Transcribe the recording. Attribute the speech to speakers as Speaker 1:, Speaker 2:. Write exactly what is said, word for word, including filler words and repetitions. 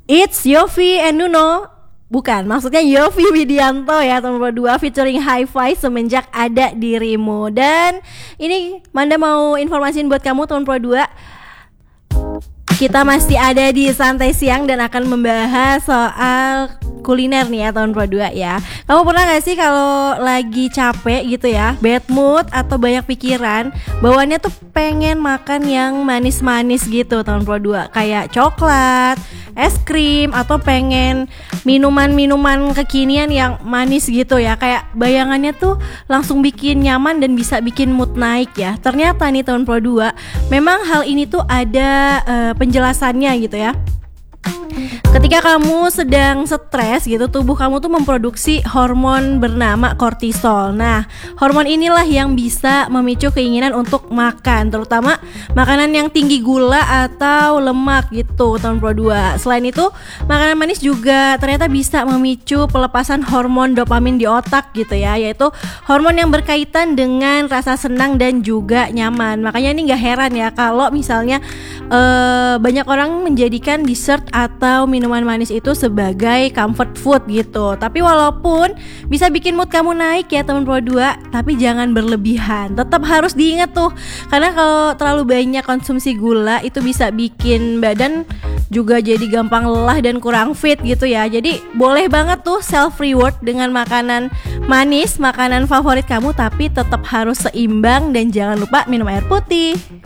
Speaker 1: It's Yofi and Nuno. Bukan, maksudnya Yofi Widianto ya, tahun dua ribu dua featuring Hi-Fi semenjak ada dirimu. Dan ini Manda mau informasiin buat kamu tahun dua ribu dua, kita masih ada di Santai Siang dan akan membahas soal kuliner nih ya tahun dua ribu dua ya. Kamu pernah gak sih kalau lagi capek gitu ya, bad mood atau banyak pikiran, bawaannya tuh pengen makan yang manis-manis gitu tahun dua ribu dua, kayak coklat, es krim, atau pengen minuman-minuman kekinian yang manis gitu ya. Kayak bayangannya tuh langsung bikin nyaman dan bisa bikin mood naik ya. Ternyata nih tahun dua ribu dua memang hal ini tuh ada uh, penjelasannya gitu ya. Ketika kamu sedang stres gitu, tubuh kamu tuh memproduksi hormon bernama kortisol. Nah, hormon inilah yang bisa memicu keinginan untuk makan, terutama makanan yang tinggi gula atau lemak gitu tahun dua ribu dua. Selain itu, makanan manis juga ternyata bisa memicu pelepasan hormon dopamin di otak gitu ya, yaitu hormon yang berkaitan dengan rasa senang dan juga nyaman. Makanya ini gak heran ya kalau misalnya uh, banyak orang menjadikan dessert atau minuman manis itu sebagai comfort food gitu. Tapi walaupun bisa bikin mood kamu naik ya tahun dua ribu dua, tapi jangan berlebihan. Tetap harus diingat tuh, karena kalau terlalu banyak konsumsi gula itu bisa bikin badan juga jadi gampang lelah dan kurang fit gitu ya. Jadi boleh banget tuh self reward dengan makanan manis, makanan favorit kamu, tapi tetap harus seimbang dan jangan lupa minum air putih.